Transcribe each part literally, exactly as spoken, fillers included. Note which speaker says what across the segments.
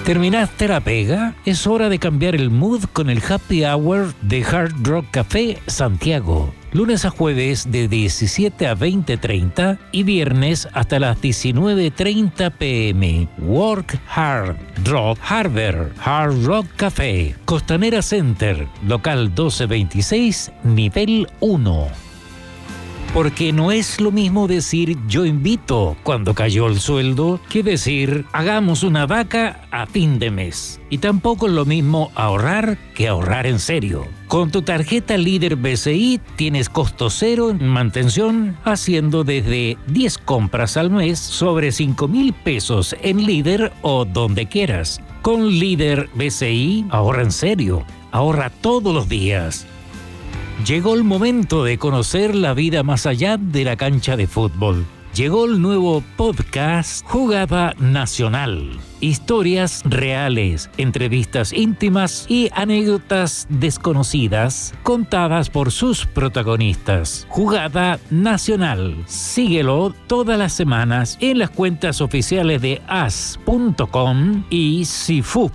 Speaker 1: ¿Terminaste la pega? Es hora de cambiar el mood con el Happy Hour de Hard Rock Café Santiago. Lunes a jueves de diecisiete a veinte treinta y viernes hasta las diecinueve treinta pm. Work Hard, Drop Harder, Hard Rock Café. Costanera Center, local doce veintiséis, nivel uno. Porque no es lo mismo decir yo invito cuando cayó el sueldo que decir hagamos una vaca a fin de mes. Y tampoco es lo mismo ahorrar que ahorrar en serio. Con tu tarjeta Líder B C I tienes costo cero en mantención haciendo desde diez compras al mes sobre cinco mil pesos en Líder o donde quieras. Con Líder B C I ahorra en serio, ahorra todos los días. Llegó el momento de conocer la vida más allá de la cancha de fútbol. Llegó el nuevo podcast Jugada Nacional. Historias reales, entrevistas íntimas y anécdotas desconocidas contadas por sus protagonistas. Jugada Nacional. Síguelo todas las semanas en las cuentas oficiales de as punto com y Sifu.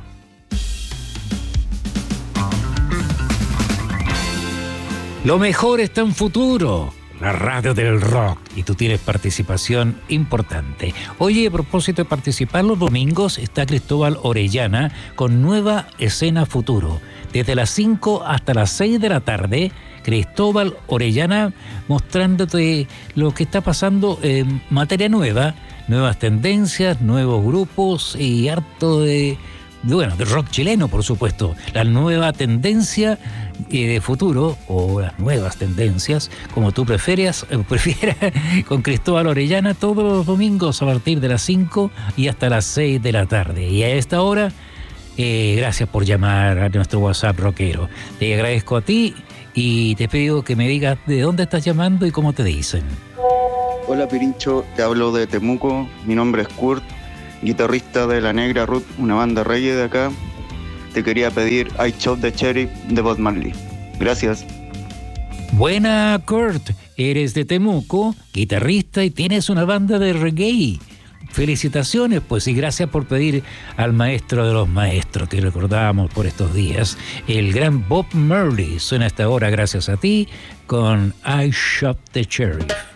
Speaker 1: Lo mejor está en Futuro, la radio del rock, y tú tienes participación importante. Oye, a propósito de participar, los domingos está Cristóbal Orellana con nueva escena Futuro. Desde las cinco hasta las seis de la tarde, Cristóbal Orellana mostrándote lo que está pasando en materia nueva, nuevas tendencias, nuevos grupos y harto de... Bueno, de rock chileno, por supuesto. La nueva tendencia eh, de futuro, o las nuevas tendencias, como tú prefieras, eh, prefieras, con Cristóbal Orellana, todos los domingos a partir de las cinco y hasta las seis de la tarde. Y a esta hora, eh, gracias por llamar a nuestro WhatsApp rockero. Te agradezco a ti y te pido que me digas de dónde estás llamando y cómo te dicen.
Speaker 2: Hola Pirincho, te hablo de Temuco, mi nombre es Kurt, guitarrista de La Negra Root, una banda reggae de acá. Te quería pedir I Shot the Sheriff de Bob Marley. Gracias.
Speaker 1: Buena, Kurt. Eres de Temuco, guitarrista y tienes una banda de reggae. Felicitaciones, pues, y gracias por pedir al maestro de los maestros que recordábamos por estos días. El gran Bob Marley suena hasta ahora gracias a ti con I Shot the Sheriff.